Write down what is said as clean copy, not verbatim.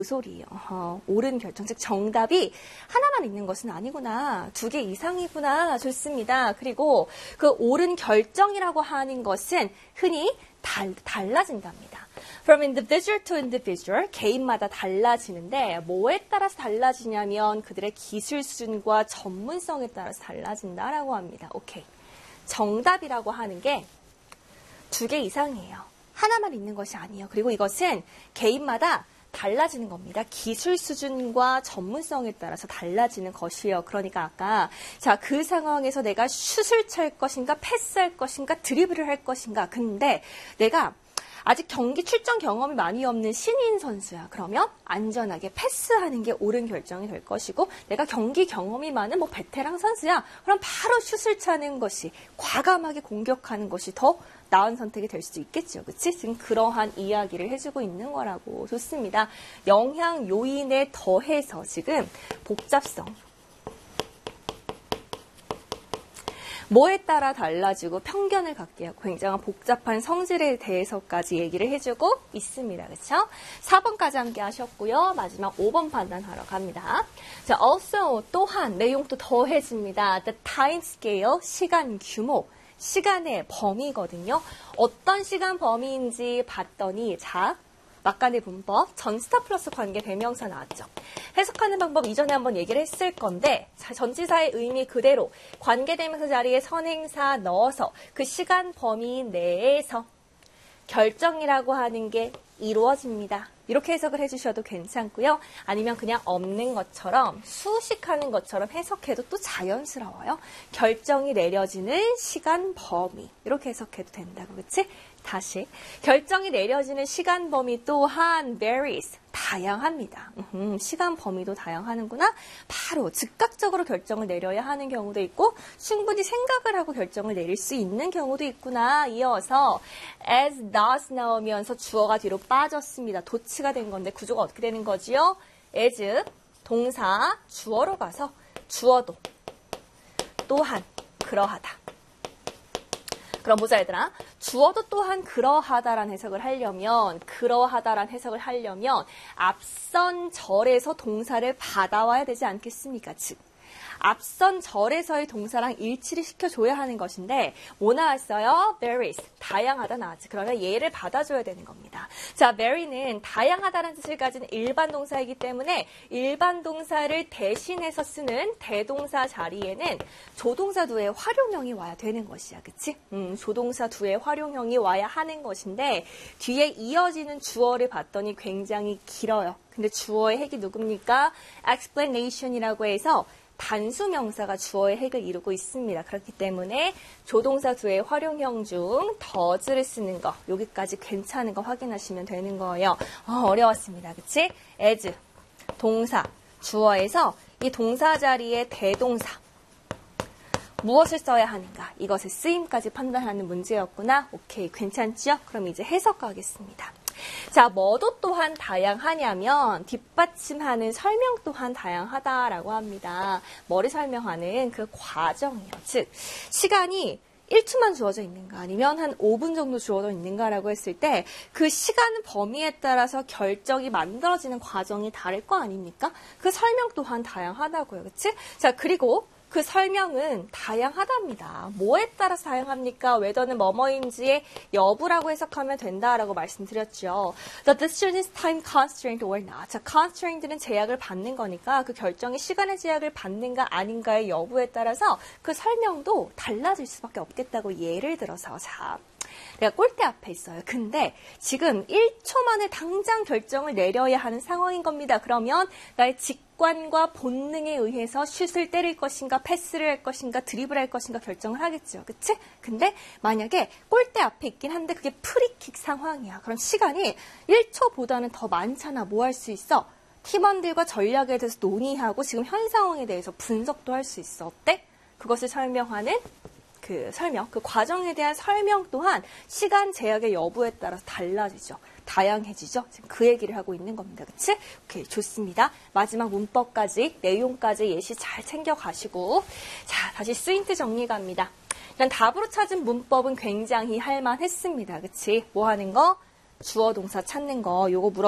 그 소리예요. 옳은 결정, 즉 정답이 하나만 있는 것은 아니구나. 2개 이상이구나. 좋습니다. 그리고 그 옳은 결정이라고 하는 것은 흔히 달라진답니다. From individual to individual, 개인마다 달라지는데 뭐에 따라서 달라지냐면 그들의 기술 수준과 전문성에 따라서 달라진다라고 합니다. 오케이. 정답이라고 하는 게 2개 이상이에요. 하나만 있는 것이 아니에요. 그리고 이것은 개인마다 달라지는 겁니다. 기술 수준과 전문성에 따라서 달라지는 것이에요. 그러니까 아까 그 상황에서 내가 슛을 찰 것인가 패스할 것인가 드리블을 할 것인가 근데 내가 아직 경기 출전 경험이 많이 없는 신인 선수야. 그러면 안전하게 패스하는 게 옳은 결정이 될 것이고 내가 경기 경험이 많은 베테랑 선수야. 그럼 바로 슛을 차는 것이 과감하게 공격하는 것이 더 나은 선택이 될 수도 있겠죠. 그치? 지금 그러한 이야기를 해주고 있는 거라고. 좋습니다. 영향 요인에 더해서 지금 복잡성. 뭐에 따라 달라지고 편견을 갖게 하고 굉장한 복잡한 성질에 대해서까지 얘기를 해주고 있습니다. 그렇죠? 4번까지 함께 하셨고요. 마지막 5번 판단하러 갑니다. 자, also 또한 내용도 더해집니다. The time scale, 시간 규모. 시간의 범위거든요. 어떤 시간 범위인지 봤더니 막간의 문법, 전치사 플러스 관계 대명사 나왔죠. 해석하는 방법 이전에 한번 얘기를 했을 건데 전치사의 의미 그대로 관계 대명사 자리에 선행사 넣어서 그 시간 범위 내에서 결정이라고 하는 게 이루어집니다. 이렇게 해석을 해주셔도 괜찮고요. 아니면 그냥 없는 것처럼 수식하는 것처럼 해석해도 또 자연스러워요. 결정이 내려지는 시간 범위. 이렇게 해석해도 된다고, 그치? 다시. 결정이 내려지는 시간 범위 또한 varies. 다양합니다. 시간 범위도 다양하는구나. 바로 즉각적으로 결정을 내려야 하는 경우도 있고 충분히 생각을 하고 결정을 내릴 수 있는 경우도 있구나. 이어서 as does 나오면서 주어가 뒤로 빠졌습니다. 도치가 된 건데 구조가 어떻게 되는 거지요? as 동사 주어로 가서 주어도 또한 그러하다. 그럼 보자 얘들아. 주어도 또한 그러하다라는 해석을 하려면 앞선 절에서 동사를 받아와야 되지 않겠습니까? 즉 앞선 절에서의 동사랑 일치를 시켜줘야 하는 것인데 뭐 나왔어요? varies, 다양하다 나왔지. 그러면 얘를 받아줘야 되는 겁니다. 자, vary는 다양하다는 뜻을 가진 일반 동사이기 때문에 일반 동사를 대신해서 쓰는 대동사 자리에는 조동사 두의 활용형이 와야 되는 것이야. 그치? 조동사 두의 활용형이 와야 하는 것인데 뒤에 이어지는 주어를 봤더니 굉장히 길어요. 근데 주어의 핵이 누굽니까? explanation이라고 해서 단수명사가 주어의 핵을 이루고 있습니다. 그렇기 때문에 조동사 두의 활용형 중 does를 쓰는 거 여기까지 괜찮은 거 확인하시면 되는 거예요. 어려웠습니다. 그치? as 동사 주어에서 이 동사 자리에 대동사 무엇을 써야 하는가 이것의 쓰임까지 판단하는 문제였구나. 오케이 괜찮죠? 그럼 이제 해석 가겠습니다. 자, 뭐도 또한 다양하냐면 뒷받침하는 설명 또한 다양하다라고 합니다. 뭐를 설명하는 그 과정이요. 즉 시간이 1초만 주어져 있는가 아니면 한 5분 정도 주어져 있는가라고 했을 때 그 시간 범위에 따라서 결정이 만들어지는 과정이 다를 거 아닙니까? 그 설명 또한 다양하다고요. 그치? 자, 그리고 그 설명은 다양하답니다. 뭐에 따라서 다양합니까? whether는 뭐뭐인지의 여부라고 해석하면 된다라고 말씀드렸죠. The decision is time constrained or not. 자, constraint는 제약을 받는 거니까 그 결정이 시간의 제약을 받는가 아닌가의 여부에 따라서 그 설명도 달라질 수밖에 없겠다고 예를 들어서 내가 꼴대 앞에 있어요. 근데 지금 1초 만에 당장 결정을 내려야 하는 상황인 겁니다. 그러면 나의 직관과 본능에 의해서 슛을 때릴 것인가 패스를 할 것인가 드리블할 것인가 결정을 하겠죠. 그치? 근데 만약에 꼴대 앞에 있긴 한데 그게 프리킥 상황이야. 그럼 시간이 1초보다는 더 많잖아. 뭐 할 수 있어? 팀원들과 전략에 대해서 논의하고 지금 현 상황에 대해서 분석도 할 수 있어. 어때? 그것을 설명하는 그 과정에 대한 설명 또한 시간 제약의 여부에 따라서 달라지죠. 다양해지죠. 지금 그 얘기를 하고 있는 겁니다. 그치? 오케이, 좋습니다. 마지막 문법까지, 내용까지 예시 잘 챙겨가시고. 자, 다시 스윙트 정리 갑니다. 일단 답으로 찾은 문법은 굉장히 할만했습니다. 그치? 뭐 하는 거? 주어 동사 찾는 거. 요거